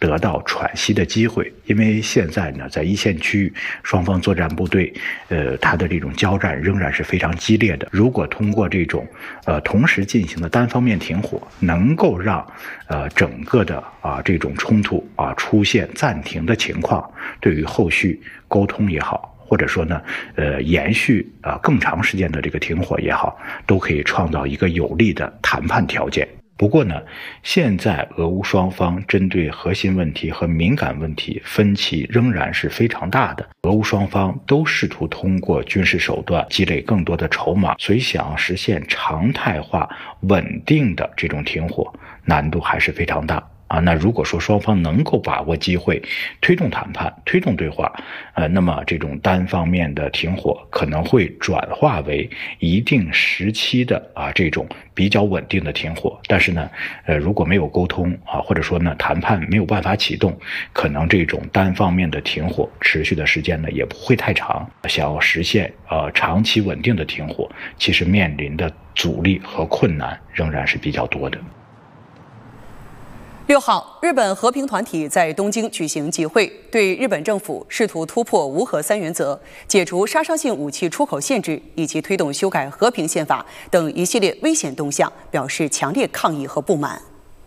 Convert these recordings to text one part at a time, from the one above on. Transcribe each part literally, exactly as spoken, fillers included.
得到喘息的机会。因为现在呢，在一线区域，双方作战部队，呃，它的这种交战仍然是非常激烈的。如果通过这种呃同时进行的单方面停火，能够让呃整个的啊这种冲突啊出现暂停的情况，对于后续沟通也好，或者说呢，呃，延续啊更长时间的这个停火也好，都可以创造一个有利的谈判条件。不过呢，现在俄乌双方针对核心问题和敏感问题分歧仍然是非常大的。俄乌双方都试图通过军事手段积累更多的筹码，所以想要实现常态化、稳定的这种停火，难度还是非常大。啊，那如果说双方能够把握机会，推动谈判、推动对话，呃，那么这种单方面的停火可能会转化为一定时期的啊这种比较稳定的停火。但是呢，呃，如果没有沟通啊，或者说呢谈判没有办法启动，可能这种单方面的停火持续的时间呢也不会太长。想要实现呃长期稳定的停火，其实面临的阻力和困难仍然是比较多的。 六号，日本和平团体在东京举行集会，对日本政府试图突破无核三原则、解除杀伤性武器出口限制以及推动修改和平宪法等一系列危险动向表示强烈抗议和不满。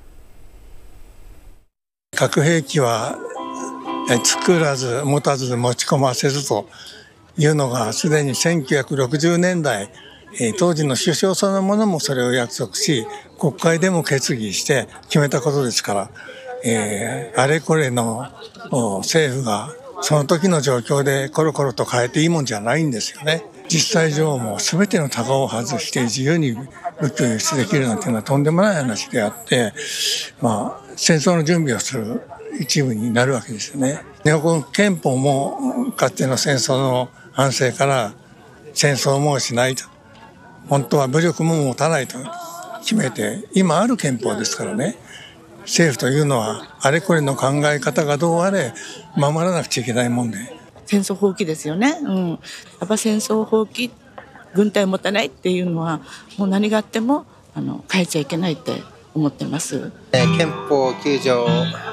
核兵器は作らず持たず持ち込ませずというのがすでにせんきゅうひゃくろくじゅうねんだい当時の首相そのものもそれを約束し、国会でも決議して決めたことですから、えー、あれこれの政府がその時の状況でコロコロと変えていいもんじゃないんですよね。実際上も全てのタガを外して自由に武器を輸出できるなんていうのはとんでもない話であって、まあ戦争の準備をする一部になるわけですよね。日本憲法もかつての戦争の反省から戦争もしないと。本当は武力も持たないと決めて、今ある憲法ですからね。政府というのはあれこれの考え方がどうあれ守らなくちゃいけないもんで。 戦争放棄ですよね。うん。やっぱ戦争放棄、軍隊を持たないっていうのはもう何があってもあの変えちゃいけないって思ってます。 えー、憲法きゅう条。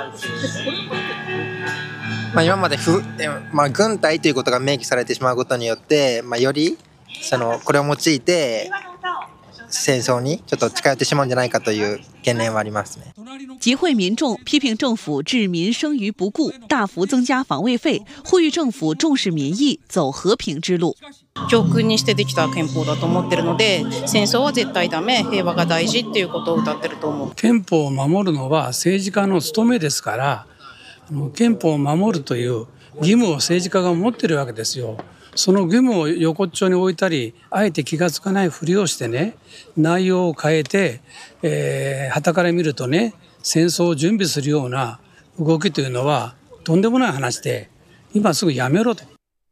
まあ今までふ、まあ、軍隊ということが明記されてしまうことによって、まあ、よりそのこれを用いて戦争にちょっと近寄ってしまうんじゃないかという懸念はありますね。 集会民众批评政府置民生于不顾，大幅增加防衛費，呼籲政府重視民意，走和平之路。 教訓にしてできた憲法だと思ってるので、戦争は絶対ダメ、平和が大事っていうことを謳ってると思う。 憲法を守るのは政治家の務めですから、憲法を守るという義務を政治家が持ってるわけですよ。その義務を横っちょに置いたり、あえて気がつかないふりをしてね、内容を変えて、えー、傍から見るとね、戦争を準備するような動きというのはとんでもない話で、今すぐやめろと。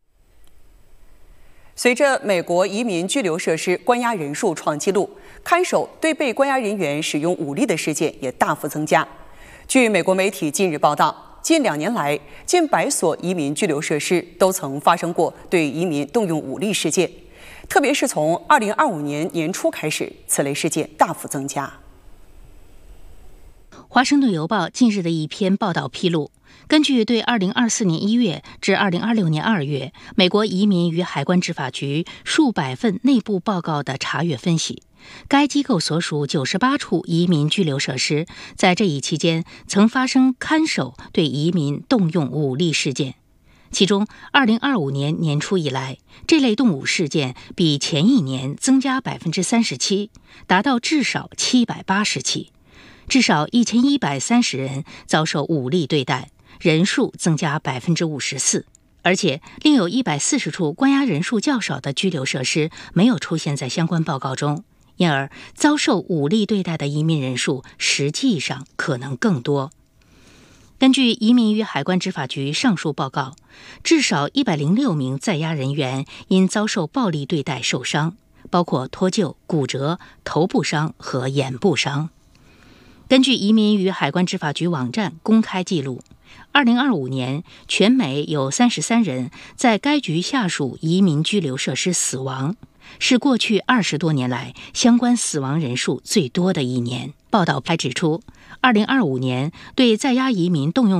随着美国移民拘留设施关押人数创纪录，看守对被关押人员使用武力的事件也大幅增加。据美国媒体近日报道，近两年来，近百所移民拘留设施都曾发生过对移民动用武力事件，特别是从二零二五年年初开始，此类事件大幅增加。 华盛顿邮报近日的一篇报道披露，根据对二零二四年一月至二零二六年二月美国移民与海关执法局数百份内部报告的查阅分析，该机构所属九十八处移民拘留设施在这一期间曾发生看守对移民动用武力事件，其中二零二五年年初以来，这类动武事件比前一年增加百分之三十七，达到至少七百八十起，至少一千一百三十人遭受武力对待，人数增加百分之五十四。而且，另有一百四十处关押人数较少的拘留设施没有出现在相关报告中，因而遭受武力对待的移民人数实际上可能更多。根据移民与海关执法局上述报告，至少一百零六名在押人员因遭受暴力对待受伤，包括脱臼、骨折、头部伤和眼部伤。根据移民与海关执法局网站公开记录，二零二五年，全美有三十三人在该局下属移民拘留设施死亡，是过去二十多年来相关死亡人数最多的一年。报道还指出，二零二五年对在押移民动用